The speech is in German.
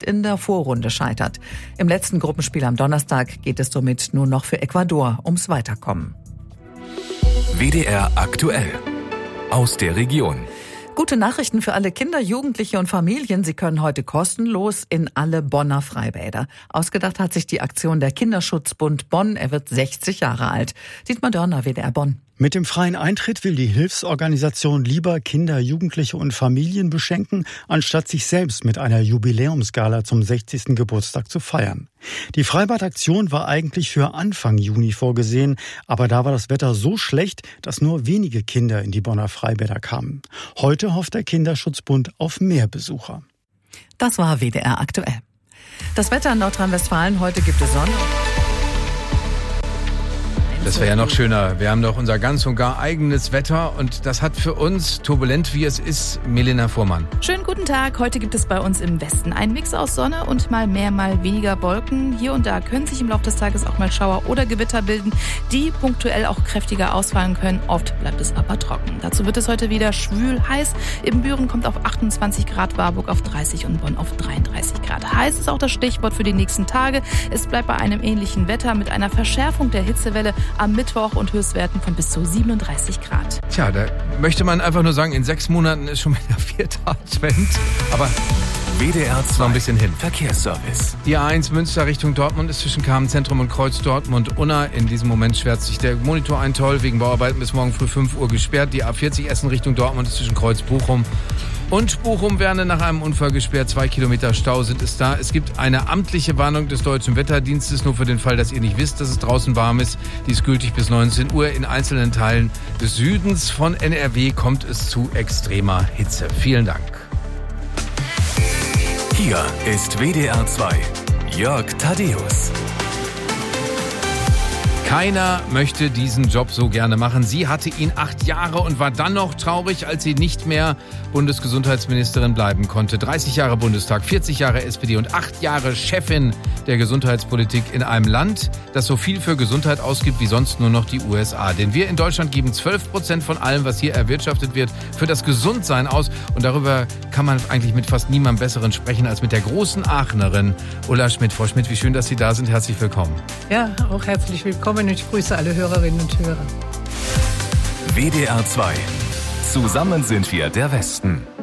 in der Vorrunde scheitert. Im letzten Gruppenspiel am Donnerstag geht es somit nur noch für Ecuador ums Weiterkommen. WDR aktuell aus der Region. Gute Nachrichten für alle Kinder, Jugendliche und Familien. Sie können heute kostenlos in alle Bonner Freibäder. Ausgedacht hat sich die Aktion der Kinderschutzbund Bonn. Er wird 60 Jahre alt. Dietmar Dörner, WDR Bonn. Mit dem freien Eintritt will die Hilfsorganisation lieber Kinder, Jugendliche und Familien beschenken, anstatt sich selbst mit einer Jubiläumsgala zum 60. Geburtstag zu feiern. Die Freibadaktion war eigentlich für Anfang Juni vorgesehen, aber da war das Wetter so schlecht, dass nur wenige Kinder in die Bonner Freibäder kamen. Heute hofft der Kinderschutzbund auf mehr Besucher. Das war WDR aktuell. Das Wetter in Nordrhein-Westfalen, heute gibt es Sonne. Das wäre ja noch schöner. Wir haben doch unser ganz und gar eigenes Wetter und das hat für uns, turbulent wie es ist, Melina Fuhrmann. Schönen guten Tag. Heute gibt es bei uns im Westen einen Mix aus Sonne und mal mehr, mal weniger Wolken. Hier und da können sich im Laufe des Tages auch mal Schauer oder Gewitter bilden, die punktuell auch kräftiger ausfallen können. Oft bleibt es aber trocken. Dazu wird es heute wieder schwül heiß. Ibbenbüren kommt auf 28 Grad, Warburg auf 30 und Bonn auf 33 Grad. Heiß ist auch das Stichwort für die nächsten Tage. Es bleibt bei einem ähnlichen Wetter mit einer Verschärfung der Hitzewelle am Mittwoch und Höchstwerten von bis zu 37 Grad. Tja, da möchte man einfach nur sagen, in 6 Monaten ist schon wieder 4. Advent. Aber WDR 2 noch ein bisschen hin. Verkehrsservice. Die A1 Münster Richtung Dortmund ist zwischen Kamenz-Zentrum und Kreuz Dortmund-Unna. In diesem Moment schwärzt sich der Monitor ein Toll. Wegen Bauarbeiten bis morgen früh 5 Uhr gesperrt. Die A40 Essen Richtung Dortmund ist zwischen Kreuz Bochum und Bochum-Werne nach einem Unfall gesperrt. 2 Kilometer Stau sind es da. Es gibt eine amtliche Warnung des Deutschen Wetterdienstes, nur für den Fall, dass ihr nicht wisst, dass es draußen warm ist. Die ist gültig bis 19 Uhr. In einzelnen Teilen des Südens von NRW kommt es zu extremer Hitze. Vielen Dank. Hier ist WDR 2. Jörg Thaddeus. Keiner möchte diesen Job so gerne machen. Sie hatte ihn 8 Jahre und war dann noch traurig, als sie nicht mehr Bundesgesundheitsministerin bleiben konnte. 30 Jahre Bundestag, 40 Jahre SPD und 8 Jahre Chefin der Gesundheitspolitik in einem Land, das so viel für Gesundheit ausgibt wie sonst nur noch die USA. Denn wir in Deutschland geben 12% von allem, was hier erwirtschaftet wird, für das Gesundsein aus. Und darüber kann man eigentlich mit fast niemandem Besseren sprechen als mit der großen Aachenerin Ulla Schmidt. Frau Schmidt, wie schön, dass Sie da sind. Herzlich willkommen. Ja, auch herzlich willkommen und ich grüße alle Hörerinnen und Hörer. WDR 2. Zusammen sind wir der Westen.